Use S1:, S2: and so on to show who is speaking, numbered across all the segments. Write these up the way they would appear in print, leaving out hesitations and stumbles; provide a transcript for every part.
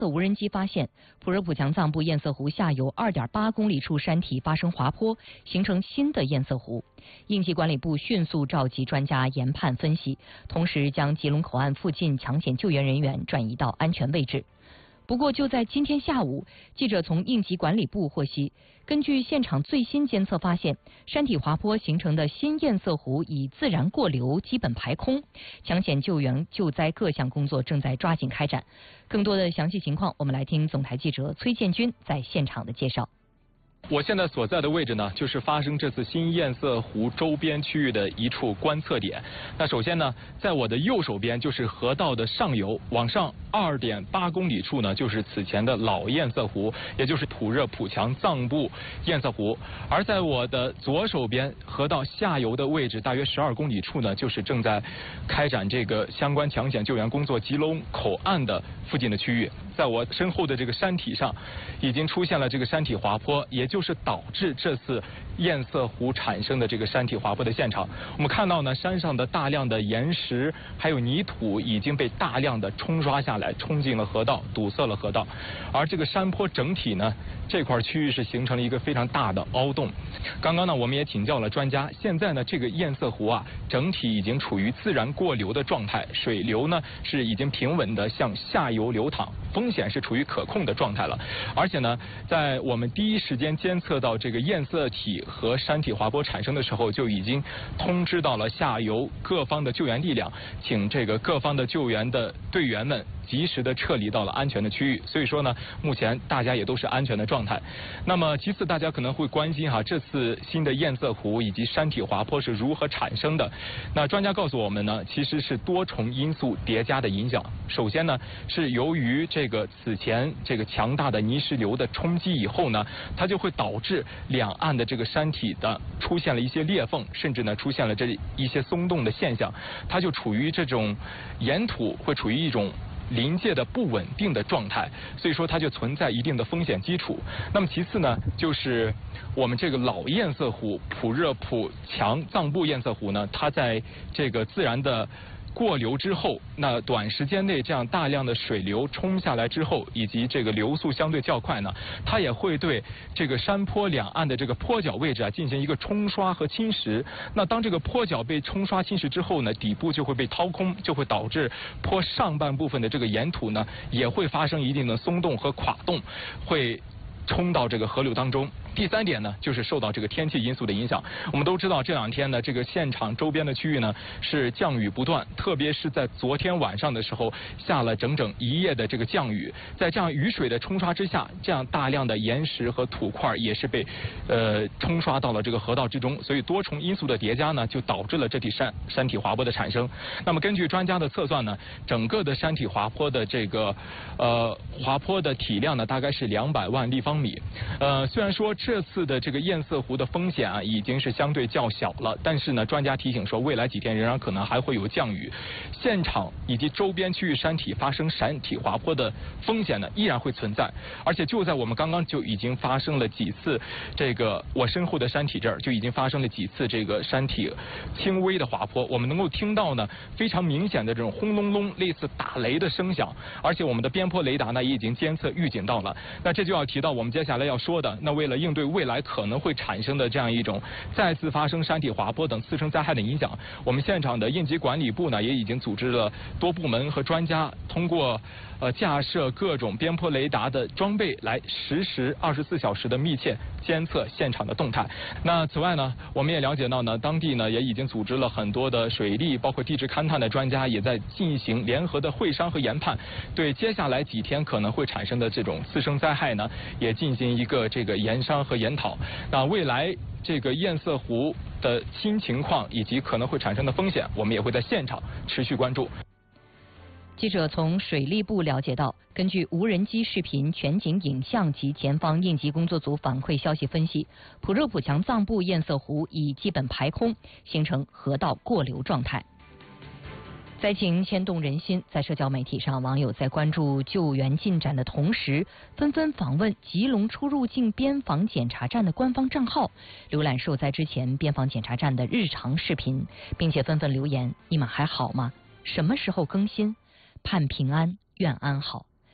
S1: 的无人机发现普热普强藏布堰塞湖下游2.8公里处山体发生滑坡，形成新的堰塞湖。应急管理部迅速召集专家研判分析，同时将吉隆口岸附近抢险救援人员转移到安全位置。不过，就在今天下午，记者从应急管理部获悉，根据现场最新监测发现，山体滑坡形成的新堰塞湖已自然过流，基本排空。抢险救援、救灾各项工作正在抓紧开展。更多的详细情况，我们来听总台记者崔建军在现场的介绍。
S2: 我现在所在的位置呢，就是发生这次新堰塞湖周边区域的一处观测点。那首先呢，在我的右手边就是河道的上游，往上2.8公里处呢，就是此前的老堰塞湖，也就是普热普强藏布堰塞湖。而在我的左手边，河道下游的位置大约12公里处呢，就是正在开展这个相关抢险救援工作吉隆口岸的附近的区域。在我身后的这个山体上，已经出现了这个山体滑坡，也就是导致这次堰塞湖产生的这个山体滑坡的现场。我们看到呢，山上的大量的岩石还有泥土已经被大量的冲刷下来，冲进了河道，堵塞了河道。而这个山坡整体呢，这块区域是形成了一个非常大的凹洞。刚刚呢，我们也请教了专家，现在呢，这个堰塞湖啊，整体已经处于自然过流的状态，水流呢是已经平稳的向下游流淌，风险是处于可控的状态了。而且呢，在我们第一时间监测到这个堰塞体和山体滑坡产生的时候，就已经通知到了下游各方的救援力量，请这个各方的救援的队员们及时的撤离到了安全的区域。所以说呢，目前大家也都是安全的状态。那么其次，大家可能会关心这次新的堰塞湖以及山体滑坡是如何产生的。那专家告诉我们呢，其实是多重因素叠加的影响。首先呢，是由于此前这个强大的泥石流的冲击以后呢，它就会导致两岸的这个山体的出现了一些裂缝，甚至呢出现了这一些松动的现象，它就处于这种岩土会处于一种临界的不稳定的状态，所以说它就存在一定的风险基础。那么其次呢，就是我们这个老堰塞湖普热普强藏布堰塞湖呢，它在这个自然的过流之后，那短时间内这样大量的水流冲下来之后，以及这个流速相对较快呢，它也会对这个山坡两岸的这个坡脚位置进行一个冲刷和侵蚀。那当这个坡脚被冲刷侵蚀之后呢，底部就会被掏空，就会导致坡上半部分的这个岩土呢也会发生一定的松动和垮动，会冲到这个河流当中。第三点呢，就是受到这个天气因素的影响。我们都知道这两天呢，这个现场周边的区域呢是降雨不断，特别是在昨天晚上的时候下了整整一夜的这个降雨，在这样雨水的冲刷之下，这样大量的岩石和土块也是被冲刷到了这个河道之中，所以多重因素的叠加呢，就导致了这体山体滑坡的产生。那么根据专家的测算呢，整个的山体滑坡的这个滑坡的体量呢，大概是200万立方米。虽然说这次的这个堰塞湖的风险已经是相对较小了，但是呢，专家提醒说，未来几天仍然可能还会有降雨，现场以及周边区域山体发生山体滑坡的风险呢依然会存在。而且就在我们刚刚就已经发生了几次，这个我身后的山体这儿就已经发生了几次这个山体轻微的滑坡，我们能够听到呢非常明显的这种轰隆隆类似打雷的声响，而且我们的边坡雷达呢也已经监测预警到了。那这就要提到我们接下来要说的，那为了应对未来可能会产生的这样一种再次发生山体滑坡等次生灾害的影响，我们现场的应急管理部呢也已经组织了多部门和专家，通过架设各种边坡雷达的装备来实时24小时的密切监测现场的动态。那此外呢，我们也了解到呢，当地呢也已经组织了很多的水利包括地质勘探的专家，也在进行联合的会商和研判，对接下来几天可能会产生的这种次生灾害呢，也进行一个这个研商和研讨。那未来这个堰塞湖的新情况以及可能会产生的风险，我们也会在现场持续关注。
S1: 记者从水利部了解到，根据无人机视频、全景影像及前方应急工作组反馈消息分析，普热普强藏布堰塞湖已基本排空，形成河道过流状态。灾情牵动人心，在社交媒体上，网友在关注救援进展的同时，纷纷访问吉隆出入境边防检查站的官方账号，浏览受灾之前边防检查站的日常视频，并且纷纷留言：你们还好吗？什么时候更新？盼平安，愿安好。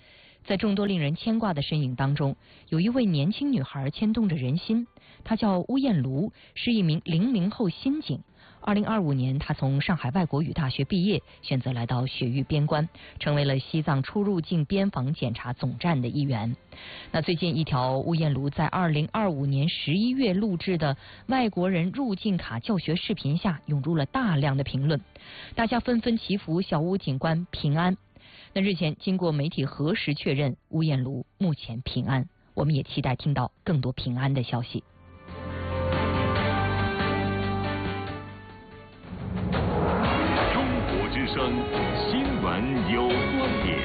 S1: 在众多令人牵挂的身影当中，有一位年轻女孩牵动着人心，她叫巫艳茹，是一名00后新警。2025年，她从上海外国语大学毕业，选择来到雪域边关，成为了西藏出入境边防检查总站的一员。那最近一条巫艳茹在2025年11月录制的外国人入境卡教学视频下，涌入了大量的评论，大家纷纷祈福小巫警官平安。那日前，经过媒体核实确认，巫艳茹目前平安。我们也期待听到更多平安的消息。
S3: 中国之声新闻有观点，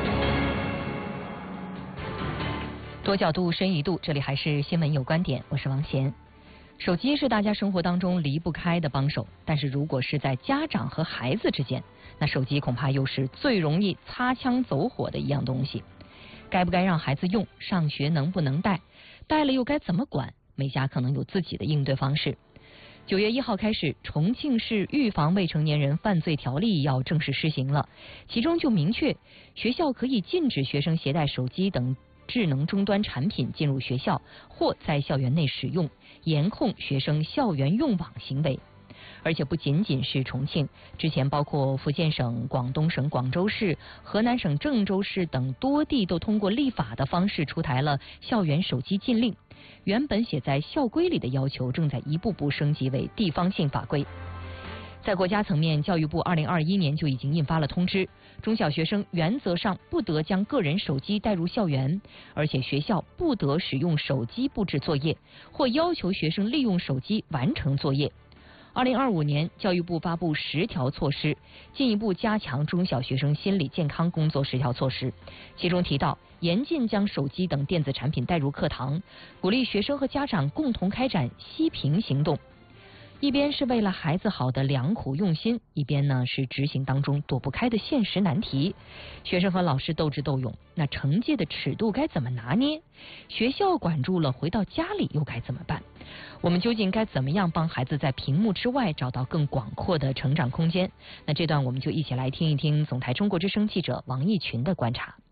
S1: 多角度、深一度，这里还是新闻有观点，我是王贤。手机是大家生活当中离不开的帮手，但是如果是在家长和孩子之间，那手机恐怕又是最容易擦枪走火的一样东西。该不该让孩子用？上学能不能带？带了又该怎么管？每家可能有自己的应对方式。9月1号开始，重庆市预防未成年人犯罪条例要正式施行了，其中就明确，学校可以禁止学生携带手机等智能终端产品进入学校或在校园内使用，严控学生校园用网行为。而且不仅仅是重庆，之前包括福建省、广东省广州市、河南省郑州市等多地都通过立法的方式出台了校园手机禁令。原本写在校规里的要求，正在一步步升级为地方性法规。在国家层面，教育部2021年就已经印发了通知，中小学生原则上不得将个人手机带入校园，而且学校不得使用手机布置作业，或要求学生利用手机完成作业。2025年，教育部发布10条措施，进一步加强中小学生心理健康工作10条措施。其中提到，严禁将手机等电子产品带入课堂，鼓励学生和家长共同开展息屏行动。一边是为了孩子好的良苦用心，一边呢是执行当中躲不开的现实难题。学生和老师斗智斗勇，那惩戒的尺度该怎么拿捏？学校管住了，回到家里又该怎么办？我们究竟该怎么样帮孩子在屏幕之外找到更广阔的成长空间？那这段我们就一起来听一听总台中国之声记者王义群的观察。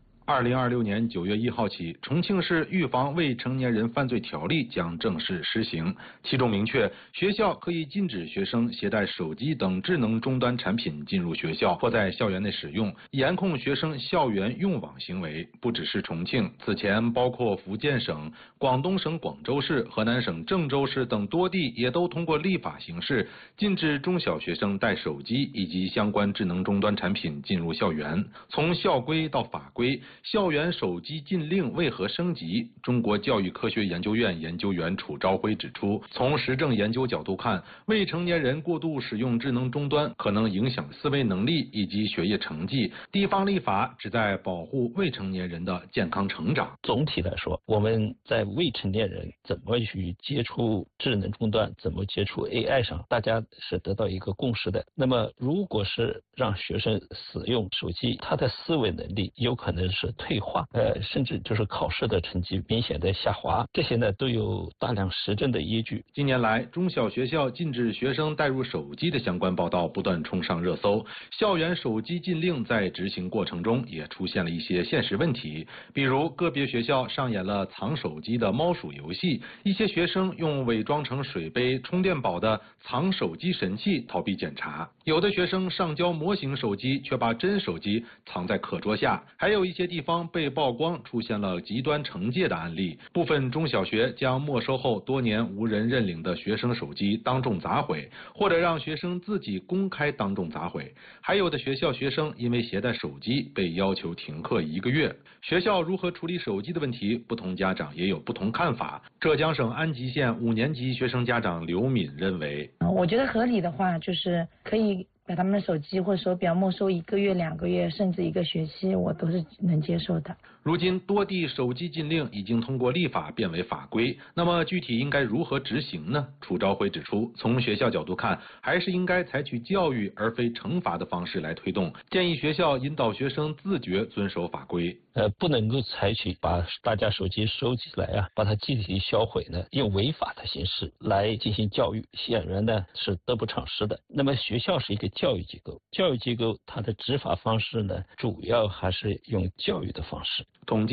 S4: 2026年9月1号起，重庆市预防未成年人犯罪条例将正式施行。其中明确，学校可以禁止学生携带手机等智能终端产品进入学校或在校园内使用，严控学生校园用网行为。不只是重庆，此前包括福建省、广东省广州市、河南省郑州市等多地也都通过立法形式禁止中小学生带手机以及相关智能终端产品进入校园。从校规到法规，校园手机禁令为何升级？中国教育科学研究院研究员楚朝晖指出，从实证研究角度看，未成年人过度使用智能终端可能影响思维能力以及学业成绩。地方立法旨在保护未成年人的健康成长。
S5: 总体来说，我们在未成年人怎么去接触智能终端，怎么接触 AI 上，大家是得到一个共识的。那么，如果是让学生使用手机，他的思维能力有可能是退化，甚至就是考试的成绩明显的下滑，这些呢都有大量实证的依据。
S4: 近年来，中小学校禁止学生带入手机的相关报道不断冲上热搜。校园手机禁令在执行过程中也出现了一些现实问题，比如个别学校上演了藏手机的猫鼠游戏，一些学生用伪装成水杯、充电宝的藏手机神器逃避检查，有的学生上交模型手机，却把真手机藏在课桌下，还有一些地方被曝光出现了极端惩戒的案例。部分中小学将没收后多年无人认领的学生手机当众砸毁，或者让学生自己公开当众砸毁。还有的学校学生因为携带手机被要求停课1个月。学校如何处理手机的问题，不同家长也有不同看法。浙江省安吉县5年级学生家长刘敏认为，
S6: 我觉得合理的话就是可以把他们的手机或手表没收1个月、2个月，甚至1个学期，我都是能接受的。
S4: 如今多地手机禁令已经通过立法变为法规，那么具体应该如何执行呢？楚朝晖指出，从学校角度看，还是应该采取教育而非惩罚的方式来推动，建议学校引导学生自觉遵守法规。
S5: 不能够采取把大家手机收起来啊，把它集体销毁呢，用违法的形式来进行教育，显然呢是得不偿失的。那么学校是一个教育机构，教育机构它的执法方式呢，主要还是用教育的方式。
S4: 统计